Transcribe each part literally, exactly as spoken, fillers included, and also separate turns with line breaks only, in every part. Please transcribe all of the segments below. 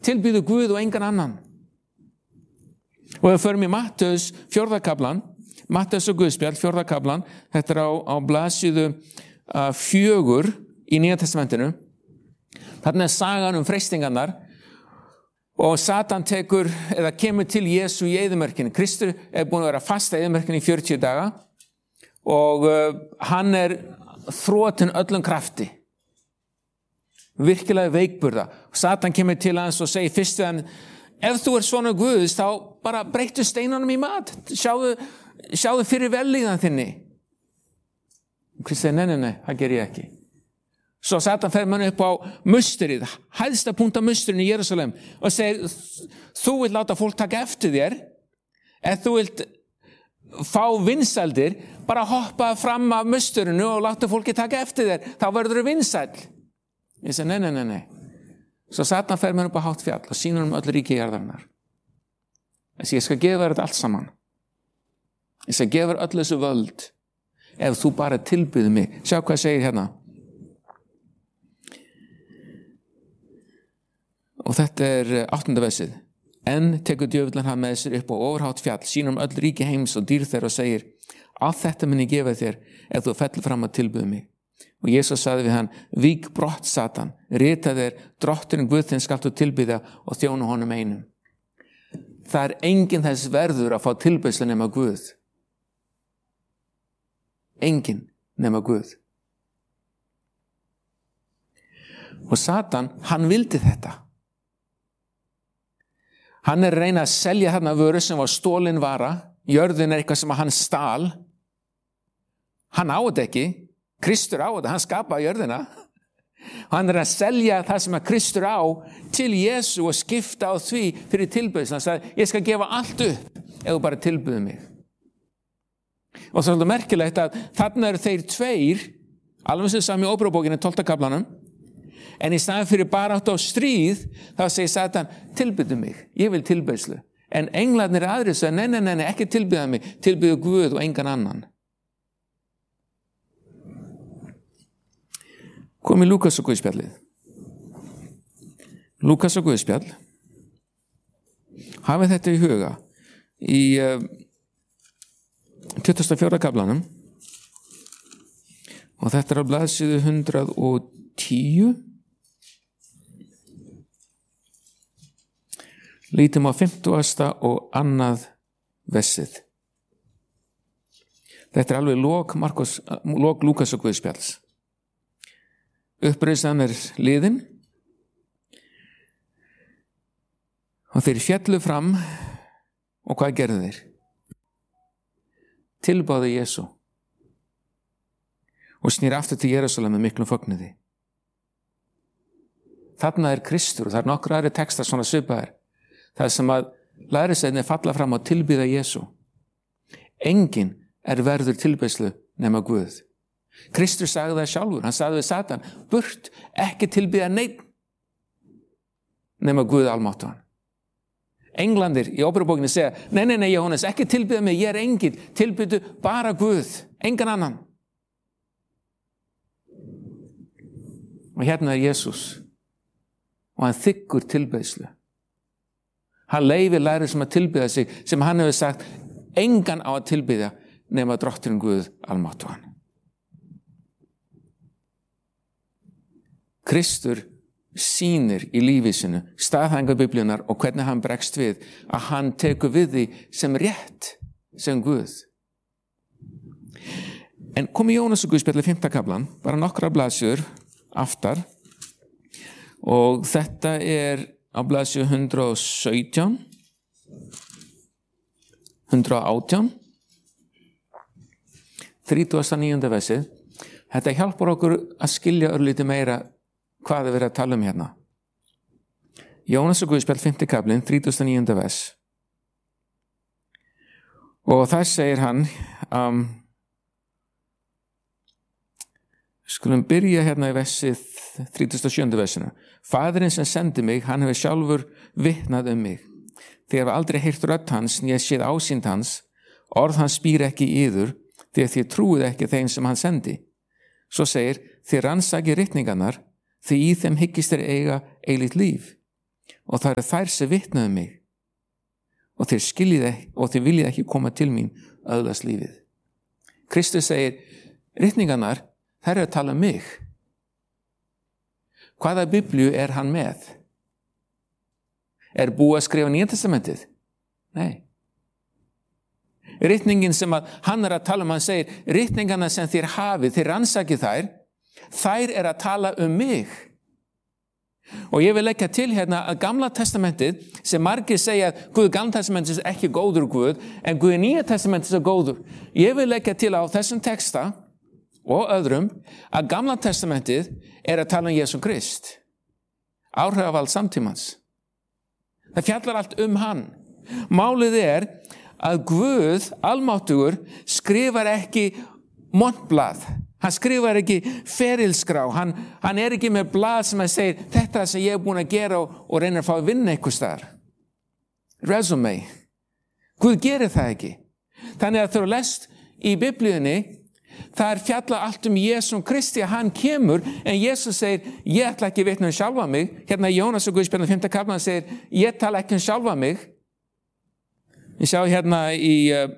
tilbyðu Guð og engan annan. Og við förum í Mattheus fjórða kaflan, Mattheus og Guðspjall fjórða kaflan, þetta er á, á blaðsíðu uh, fjögur í Nýja testamentinu. Þarna er sagan um freistingarnar og Satan tekur eða kemur til Jesú í eyðimörkinni. Kristur er búin að vera fast í eyðimörkinni í fjörutíu daga og uh, hann er þrotinn öllum krafti. Virkilega veikburða. Satan kemur til hans og segir fyrst við hann, ef þú er svona Guðs, þá bara breyttu steinunum í mat. Sjáðu, sjáðu fyrir vellíðan þinni. Kristur segir, nei, nei, nei, það ger ég ekki. Svo Satan fer mann upp á musterið, hæðsta punkt á musterinn í Jerusalem og segir, þú vilt láta fólk taka eftir þér, ef þú vilt fá vinsældir, bara hoppa fram af musterinu og láta fólki taka eftir þér, þá verður þú vinsæll. Ég segi, nei, nei, nei, nei. Svo Satan fer mann upp á hátt fjall og sýnir um öll ríki jarðarinnar. Þessi, ég skal gefa þér þetta allt saman. Ég skal gefa þér öll þessu völd, ef þú bara tilbyður mig. Sjá hvað segir hérna. Og þetta er áttunda versið. En tekur djöfullan hann með sér upp á ofurhátt fjall, sýnir um öll ríki heims og dýr þeirra og segir, allt þetta mun ég gefa þér ef þú fellur fram að tilbyða mig. Og Jesús sagði við hann, vík brott Satan, rita þér, drotturinn Guð þinn skalt þú tilbyða og þjóna honum einum. Það er enginn þess verður að fá tilbyðslu nema Guð. Enginn nema Guð. Og Satan, hann vildi þetta. Hann er að reyna að selja þarna vöru sem var stólin vara. Jörðin er eitthvað sem hann stál. Hann á þetta ekki. Kristur á þetta. Hann skapaði jörðina. Hann er að selja það sem að Kristur á til Jesú og skipta á því fyrir tilbyrðs. Hann sagði, ég skal gefa allt upp ef þú bara tilbyður mig. Og það er svolítið merkilegt að þarna eru þeir tveir, alveg sem sami í Óperárbókinni tólfta kaflanum, en í staðinn fyrir barátt á stríð, þá segir Satan, tilbyðu mig, ég vil tilbyðslu. En englarnir aðrir segir, nei, nei, nei, nei, ekki tilbyða mig, tilbyðu Guð og engan annan. Kom í Lúkas og Guðspjallið. Lúkas og Guðspjall. Hafið þetta í huga. Í uh, tuttugasta og fjórða kaflanum, og þetta er á blaðsíðu hundrað og tíu. Lítum á fimmtugasta og annað versið. Þetta er alveg lok, Markos, lok Lúkas og Guðspjalls. Uppreisnan er liðin og þeir fjallu fram og hvað gerðu þeir? Tilbáðu Jesú og snýr aftur til Jerúsalem með miklum fögnuði. Þarna er Kristur og það er nokkur aðri textar svona svipaðir. Það sem að lærisveinarnir falla fram og tilbyða Jesú. Enginn er verður tilbeiðslu nema Guð. Kristur sagði það sjálfur. Hann sagði við Satan, burt, ekki tilbyða neinn nema Guð almáttugan. Englandir í Óperárbókinni segja, nei, nei, nei, Jóhannes, ekki tilbyða mig, ég er enginn, tilbyðu bara Guð, engan annan. Og hérna er Jesús og hann þiggur tilbeiðslu. Hann leyfir lærir sem að tilbyða sig, sem hann hefur sagt, engan á að tilbyða nema drotturinn Guð almáttugan. Kristur sýnir í lífi sinu staðhæfingu Biblíunnar og hvernig hann bregst við að hann tekur við því sem rétt sem Guð. En kom í Jónas og Guðspjalli fimmta kaflan, bara nokkra blaðsjur aftar og þetta er á blaðsíðu hundrað og sautján, hundrað og átján, þrítugasta og níunda versið. Þetta hjálpar okkur að skilja örlítið meira hvað er verið að tala um hérna. Jónas og Guðspjall, fimmti kaflinn, þrítugasta og níunda vers. Og þar segir hann, um, skulum byrja hérna í versið þrítugasta og sjöunda versinu. Faðirinn sem sendi mig, hann hefur sjálfur vitnað um mig. Þið hafa aldrei heyrt rödd hans, né séð ásýnd hans, orð hans býr ekki í yður, því að þið trúið ekki þeim sem hann sendi. Svo segir, þið rannsakið ritningarnar, því í þeim hyggist þeir eiga eilíft líf. og það eru þær sem vitnaðu mig og þeir skiljið ekki og þeir viljið ekki koma til mín öðlast lífið. Kristus segir, ritningarnar, þær eru að tala um mig. Hvaða Biblíu er hann með? Er búið að skrifa Nýja testamentið? Nei. Ritningin sem að hann er að tala um, hann segir, ritningarna sem þér hafið, þér rannsakið þær, þær er að tala um mig. Og ég vil leggja til hérna að Gamla testamentið, sem margir segja að Guð Gamla testamentið er ekki góður Guð, en Guð Nýja testamentið er góður. Ég vil leggja til á þessum texta og öðrum að Gamla testamentið er að tala um Jesú Krist. Áhrifavald samtímans. Það fjallar allt um hann. Málið er að Guð, almáttugur, skrifar ekki montblað. Hann skrifar ekki ferilskrá. Hann, hann er ekki með blað sem að segja, þetta sem ég er búin að gera og, og reyna að fá að vinna eitthvað staðar. Resume. Guð gerir það ekki. Þannig að þú eru lest í Biblíunni, það er fjalla allt um Jesú Kristi að hann kemur, en Jesús segir, ég ætla ekki að vitna um sjálfa mig. Hérna Jónas og Guðspjalli fimmta kaflan segir, ég tala ekki um sjálfa mig. Við sjá hérna í uh,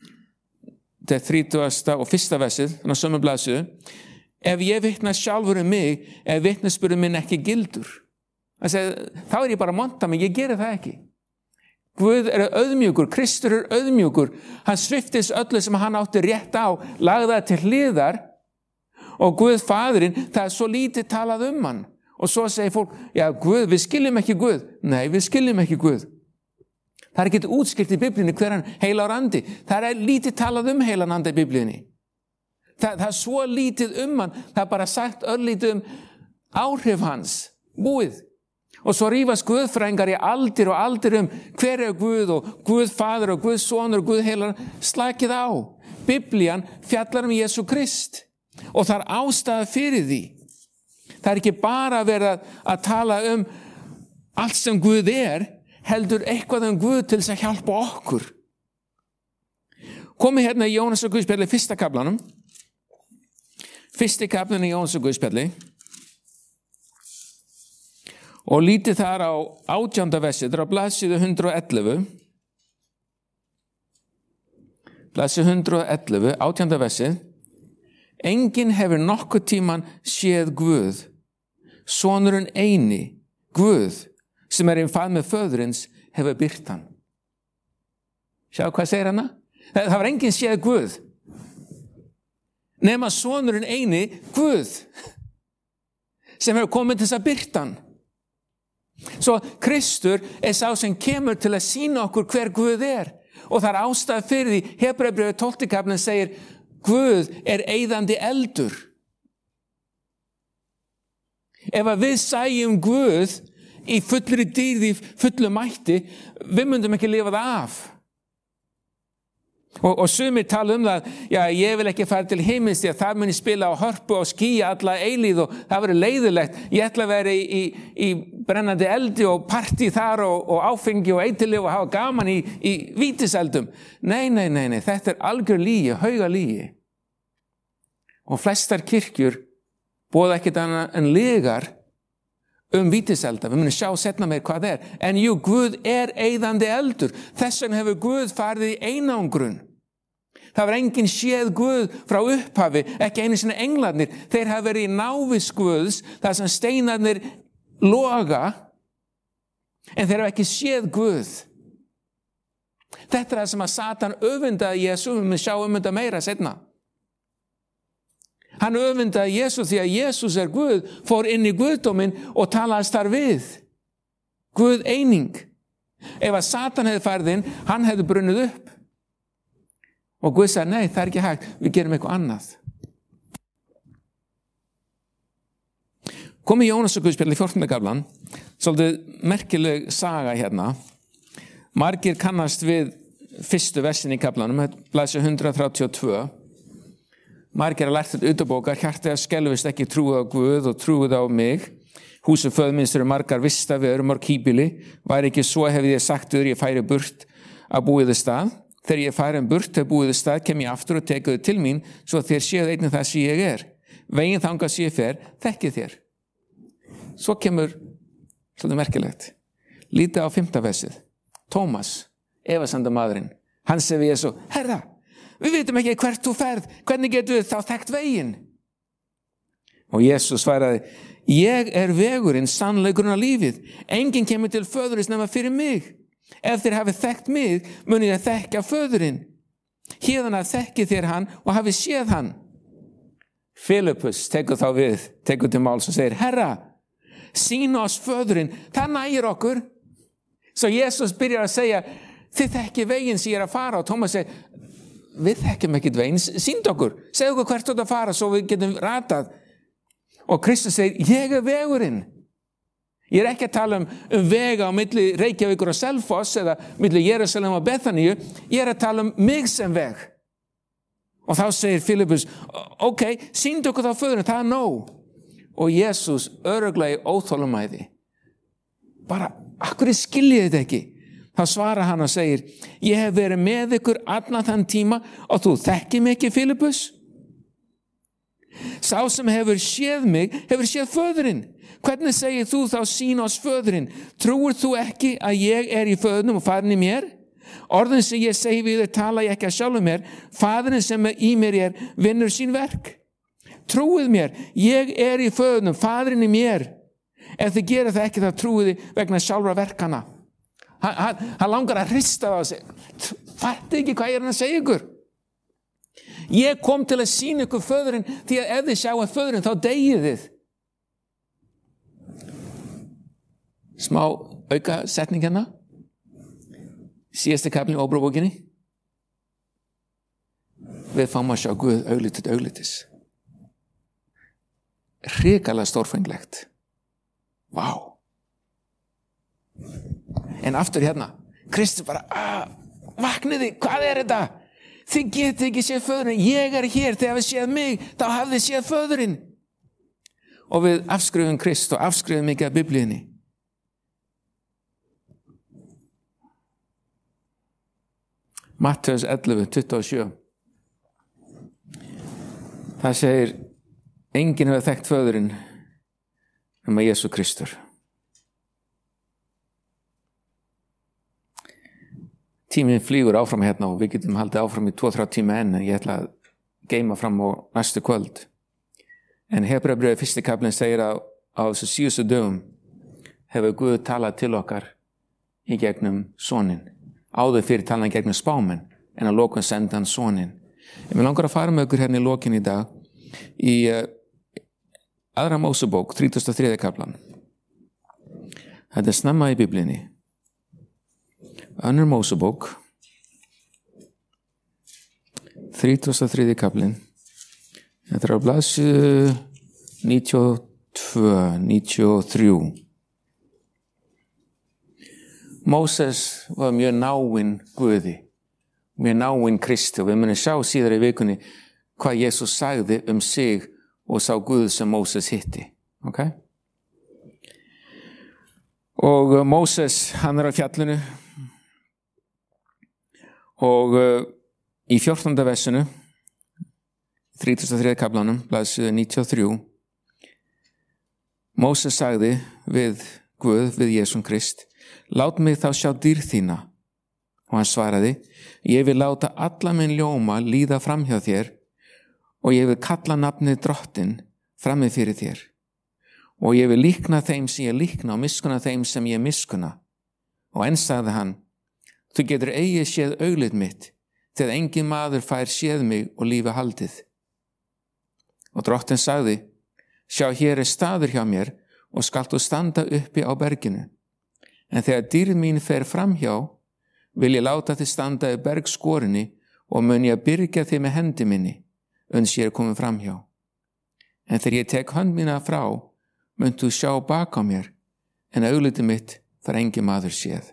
þetta þrítugasta og fyrsta versið, þannig að sömu blaðsíðu, ef ég vitna sjálfur um mig, ef vitnisburður minn ekki gildur. Segi, þá er ég bara að monta mig, ég geri það ekki. Guð er auðmjúkur, Kristur er auðmjúkur, hann sviftist öllu sem hann átti rétt á, lagði það til hliðar, og Guð Faðirinn, það er svo lítið talað um hann. Og svo segir fólk, já Guð, við skiljum ekki Guð. Nei, við skiljum ekki Guð. Það er ekki útskrift í Biblíunni hver hann heilagur andi. Það er lítið talað um heilagan anda í Biblíunni. Það, það er svo lítið um hann, það er bara sagt örlítið um áhrif hans, búið. Og svo rífast guðfræðingar í aldir og aldir um hver er Guð og Guð Faðir og Guð Sonur og Guð heilagur. Slakið á. Biblían fjallar um Jesú Krist og það er ástæða fyrir því. Það er ekki bara verið að tala um allt sem Guð er, heldur eitthvað um Guð til þess að hjálpa okkur. Komið hérna í Jónas og Guðspjalli fyrsta kaflanum. Fyrsti kaflinn í Jónas og Guðspjalli. Og lítið þar á átjánda versið, það er á blaðsíðu hundrað og ellefu. Blaðsíðu hundrað og ellefu, átjánda versið. Enginn hefur nokkuð tíman séð Guð. Sonurinn eini, Guð, sem er einn fað með föðurins, hefur byrt hann. Sjá hvað segir hana? Það var enginn séð Guð. Nema sonurinn eini, Guð, sem hefur komið til þess að byrta hann. Svo Kristur er sá sem kemur til að sýna okkur hver Guð er. Og það er ástæða fyrir því, Hebreabréfið tólfti kaflinn segir, Guð er eyðandi eldur. Ef að við sæjum Guð í fullri dýrð, í fullu mætti, við myndum ekki lifa það af. Og, og sumir tala um það, já, ég vil ekki fara til himins því að það muni spila á hörpu og skýja alla eilíð og það verður leiðilegt. Ég ætla að vera í, í, í brennandi eldi og partí þar og, og áfengi og eiturlyf og hafa gaman í, í vítiseldum. Nei, nei, nei, nei, þetta er algjör lygi, hauga lygi. Og flestar kirkjur boða ekkert annað en lygar um vítiselda. Við munum sjá setna meir hvað það er. En jú, Guð er eyðandi eldur. Þess vegna hefur Guð farið í einangrun. Það var enginn séð Guð frá upphafi, ekki einu sinni englarnir. Þeir hafa verið í návist Guðs, þar sem steinarnir loga, en þeir hafa ekki séð Guð. Þetta er það sem að Satan öfundaði Jesú, við munum sjá um þetta meira setna. Hann öfundaði Jesú því að Jesús er Guð, fór inn í Guðdóminn og talaðist þar við. Guð eining. Ef að Satan hefði farið inn, hann hefði brunnið upp. Og Guð sagði, nei, það er ekki hægt, við gerum eitthvað annað. Kom í Jónas og Guðspjalli í fjórtánda kaflan, svolítið merkileg saga hérna. Margir kannast við fyrstu versin í kaflanum, blaðsíðu hundrað þrjátíu og tvö. Margir að lært þetta utanbókar, hjartað skelfist ekki trúið á Guð og trúið á mig. Húsum föðmins eru margar vista, við erum mörg híbýli. Væri ekki svo hefði ég sagt þér, ég færi burt að búið þið stað. Þegar ég færi um burt að búið þið stað, kem ég aftur og tekuðu til mín, svo þér séð einnig það sem ég er. Veginn þangað sem ég fer, þekkið þér. Svo kemur, svolítið merkilegt. Lítið á fimmta versið. Tómas, efasemdamaðurinn, hann segir við Jesú, Herra, við vitum ekki hvert þú ferð, hvernig getum við þá þekkt veginn? Og Jesús svaraði, ég er vegurinn, sannleikurinn og lífið. Enginn kemur til föðurins nema fyrir mig. Ef þér hafið þekkt mig, muni ég þekkja föðurinn. Héðan að þekki þér hann og hafið séð hann. Filippus tekur þá við, tekur til máls og segir, Herra, sýna oss föðurinn, það nægir okkur. Svo Jesús byrjar að segja, þið þekki veginn sem ég er að fara, og Tómas segir, við þekkjum ekkert veginn, sýnd okkur, segð okkur hvert þú ert að fara svo við getum ratað. Og Kristus segir, ég er vegurinn. Ég er ekki að tala um, um vega á milli Reykjavíkur og Selfoss eða milli Jerúsalem og Bethaníu, ég er að tala um mig sem veg. Og þá segir Filippus, ok, sýnd okkur þá föðurinn, það er nóg. Og Jesús örugglega í óþolinmæði, bara, akkur skiljið þetta ekki? Þá svarar hann og segir, ég hef verið með ykkur allan þann tíma og þú þekkir mig ekki, Filippus? Sá sem hefur séð mig, hefur séð föðurinn. Hvernig segir þú þá sýn oss föðurinn? Trúir þú ekki að ég er í föðurnum og faðirinn í mér? Orðin sem ég segi við þér tala ég ekki að sjálfum mér, faðirinn sem í mér er vinnur sín verk. Trúið mér, ég er í föðurnum, faðirinn í mér. Ef þið gera það ekki, þá trúið þið vegna sjálfra verkana. Hann, hann, hann langar að hrista það á sig. Fattu ekki hvað ég er hann að segja ykkur? Ég kom til að sýna ykkur föðurinn, því að ef þið sjáu föðurinn, þá deyið þið. Smá auka setning hérna. Síðasti kaflinn í Óbrúbókinni. Við fáum að sjá Guð auglitið auglitis. Hrikalega stórfenglegt. Vá. En aftur hérna, Kristur bara, ah, vakniði, hvað er þetta? Þið getið ekki séð föðurinn, ég er hér, þegar við séð mig, þá hafið séð föðurinn. Og við afskrifum Krist og afskrifum mikið af Biblíunni. Mattheus ellefu, tuttugu og sjö. Það segir, enginn hefur þekkt föðurinn nema Jesú Kristur. Tíminn flýgur áfram hérna og við getum haldið áfram í tvo til þrjá tíma enn, en ég ætla að geyma fram á næstu kvöld. En Hebreabréfið fyrsti kaflinn segir að á þessu síðustu dögum hefur Guð talað til okkar í gegnum soninn. Áður fyrir talan gegnum spámenn, en að lokum senda hann soninn. Ég vil langar að fara með ykkur hérna í lokin í dag í uh, aðra Mósebók, þrítugasta og þriðja kaflan. Þetta er snemma í Biblíunni. Önnur Mósebók, þrítugasta og þriðji kaflinn. Þetta er á blaðsíðu níutíu og tvö, níutíu og þrjú. Móses var mjög náinn Guði, mjög náinn Kristi, og við munum sjá síðar í vikunni hvað Jesús sagði um sig og sá Guð sem Móses hitti. Okay? Og Móses, hann er á fjallinu, og uh, í fjórtánda versinu, þrítugasta og þriðja kaflanum, blaðsíðu níutíu og þrjú, Móses sagði við Guð, við Jesúm Krist, lát mig þá sjá dýrð þína. Og hann svaraði, ég vil láta alla minn ljóma líða fram hjá þér og ég vil kalla nafnið Drottinn frammi fyrir þér. Og ég vil líkna þeim sem ég líkna og miskuna þeim sem ég miskuna. Og enn sagði hann, þú getur eigi séð auglið mitt þegar engin maður fær séð mig og lífi haldið. Og Drottinn sagði, sjá hér er staður hjá mér og skalt þú standa uppi á berginu. En þegar dýrð mín fer framhjá, vil ég láta þið standa í bergskorinni og mun ég að byrgja þið með hendi minni, uns ég er komið framhjá. En þegar ég tek hönd mína frá, mun þú sjá bak á mér, en augliti mitt þar engin maður séð.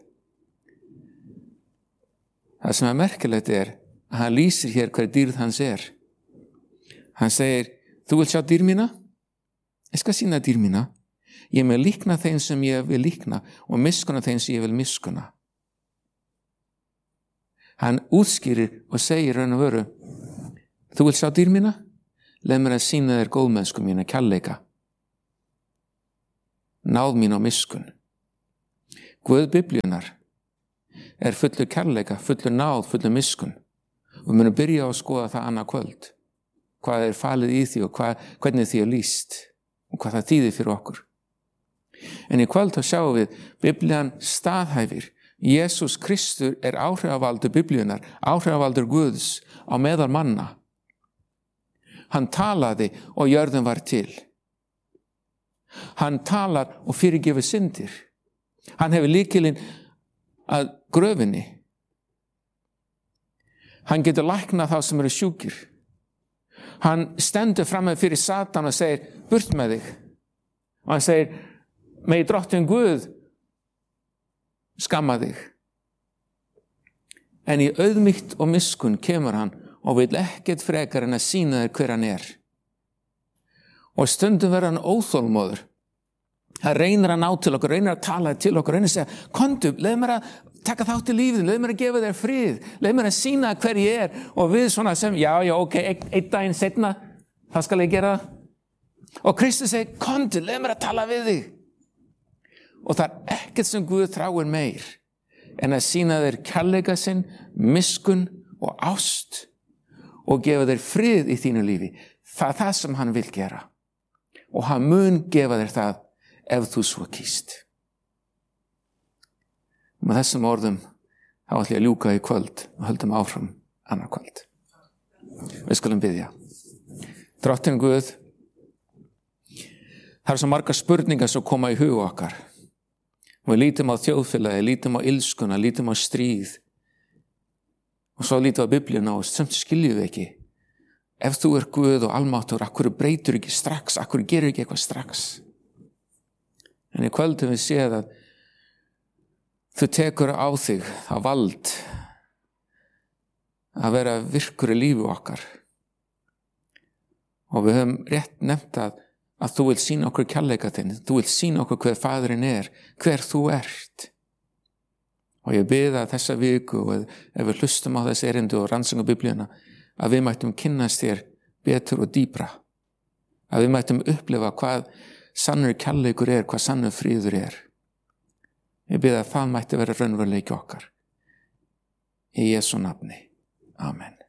Það sem er merkilegt er að hann lýsir hér hver dýrð hans er. Hann segir, þú vilt sjá dýr mína? Ég skal sýna dýr mína. Ég með líkna þeim sem ég vil líkna og miskuna þeim sem ég vil miskuna. Hann útskýrir og segir raun og veru, þú vilt sjá dýr mína? Leð mér að sýna þér góðmennsku mína, kærleika. Náð mín og miskun. Guð Biblíunar er fullur kærleika, fullur náð, fullur miskunn. Við munum byrja á að skoða það annað kvöld. Hvað er falið í því og hvað, hvernig því er lýst og hvað það þýðir fyrir okkur. En í kvöld þá sjáum við Biblían staðhæfir. Jesús Kristur er áhrifavaldur Biblíunar, áhrifavaldur Guðs á meðal manna. Hann talaði og jörðin var til. Hann talar og fyrirgefur syndir. Hann hefur lykilinn að gröfinni. Hann getur læknað þá sem eru sjúkir. Hann stendur fram með fyrir Satan og segir, burt með þig. Og hann segir, megi drottinn Guð skamma þig. En í auðmýkt og miskunn kemur hann og vil ekkert frekar en að sýna þér hver hann er. Og stundum verður hann óþolmóður. Það reynir að ná til okkur, reynir að tala til okkur, reynir að segja, komdu, leið mér að taka þátt í lífið, leið mér að gefa þér frið, leið mér að sýna hver ég er. Og við svona sem, já, já, ok, einn ein daginn setna, það skal ég gera það. Og Kristus segir, komdu, leið mér að tala við þig. Og það er ekkert sem Guð þráir meir en að sýna þér kærleika sinn, miskunn og ást og gefa þér frið í þínu lífi. Það er það sem hann vil gera. Og hann mun gefa þér það ef þú svo kýst. Með þessum orðum þá ætlum ég að ljúka í kvöld og höldum áfram annað kvöld. Við skulum biðja. Drottinn Guð, það er svo margar spurningar sem koma í hug okkar. Við lítum á þjóðfélagi, lítum á illskuna, lítum á stríð og svo lítum á Biblíuna og samt skiljum við ekki. Ef þú er Guð og almáttur, akkur breytur ekki strax, akkur gerir ekki eitthvað strax. En í kvöldum við séð að þú tekur á þig það vald að vera virkur í lífi okkar. Og við höfum rétt nefnt að, að þú vil sýna okkur kærleika þinn, þú vil sýna okkur hver Faðirinn er, hver þú ert. Og ég bið að þessa viku, og ef við hlustum á þessi erindi og rannsóknum Biblíuna, að við mættum kynnast þér betur og dýpra. Að við mættum upplifa hvað sannur kærleikur er, hvað sannur fríður er. Ég bið að það mætti vera raunveruleiki okkar. Í Jesú nafni. Amen.